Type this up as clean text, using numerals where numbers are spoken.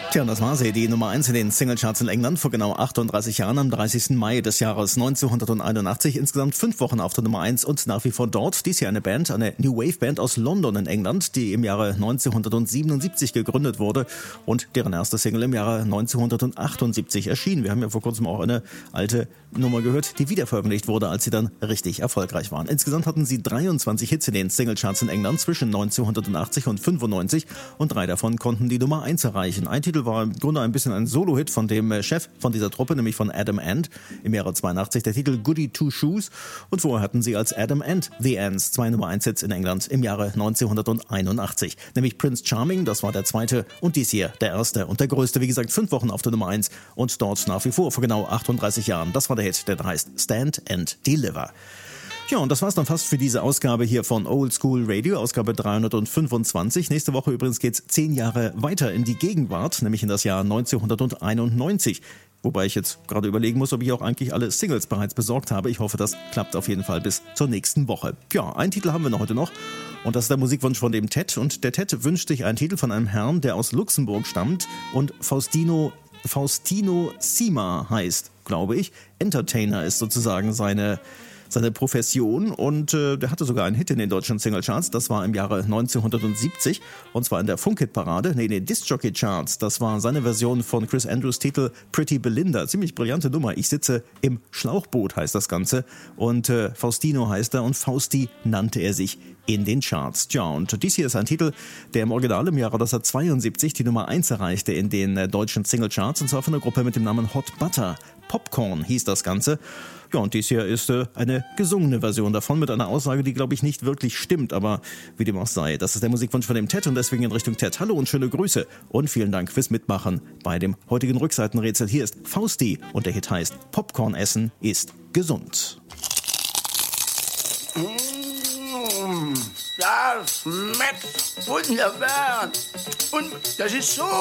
Tja, und das war sie, die Nummer 1 in den Singlecharts in England vor genau 38 Jahren am 30. Mai des Jahres 1981. Insgesamt 5 Wochen auf der Nummer 1 und nach wie vor dort. Dies hier eine Band, eine New Wave Band aus London in England, die im Jahre 1977 gegründet wurde und deren erste Single im Jahre 1978 erschien. Wir haben ja vor kurzem auch eine alte Nummer gehört, die wiederveröffentlicht wurde, als sie dann richtig erfolgreich waren. Insgesamt hatten sie 23 Hits in den Singlecharts in England zwischen 1980 und 95 und 3 davon konnten die Nummer 1 erreichen. Ein Titel war im Grunde ein bisschen ein Solo-Hit von dem Chef von dieser Truppe, nämlich von Adam Ant, im Jahre 82, der Titel Goody Two Shoes, und vorher hatten sie als Adam Ant The Ants 2 Nummer 1 Hits in England im Jahre 1981, nämlich Prince Charming, das war der zweite, und dies hier der erste und der größte, wie gesagt 5 Wochen auf der Nummer 1 und dort nach wie vor genau 38 Jahren. Das war der Hit, der da heißt Stand and Deliver. Ja, und das war's dann fast für diese Ausgabe hier von Old School Radio, Ausgabe 325. Nächste Woche übrigens geht's 10 Jahre weiter in die Gegenwart, nämlich in das Jahr 1991. Wobei ich jetzt gerade überlegen muss, ob ich auch eigentlich alle Singles bereits besorgt habe. Ich hoffe, das klappt auf jeden Fall bis zur nächsten Woche. Ja, einen Titel haben wir heute noch. Und das ist der Musikwunsch von dem Ted. Und der Ted wünscht sich einen Titel von einem Herrn, der aus Luxemburg stammt und Faustino Sima heißt, glaube ich. Entertainer ist sozusagen seine Profession und der hatte sogar einen Hit in den deutschen Singlecharts, das war im Jahre 1970 und zwar in der Funk-Hit-Parade, Disc-Jockey-Charts, das war seine Version von Chris Andrews Titel Pretty Belinda, ziemlich brillante Nummer, ich sitze im Schlauchboot heißt das Ganze und Faustino heißt er und Fausti nannte er sich in den Charts. Tja, und dies hier ist ein Titel, der im Original im Jahre 1972 die Nummer 1 erreichte in den deutschen Singlecharts und zwar von einer Gruppe mit dem Namen Hot Butter. Popcorn hieß das Ganze. Ja, und dies hier ist eine gesungene Version davon mit einer Aussage, die, glaube ich, nicht wirklich stimmt, aber wie dem auch sei. Das ist der Musikwunsch von dem Ted und deswegen in Richtung Ted. Hallo und schöne Grüße und vielen Dank fürs Mitmachen bei dem heutigen Rückseitenrätsel. Hier ist Fausti und der Hit heißt Popcorn essen ist gesund. Das schmeckt wunderbar. Und das ist so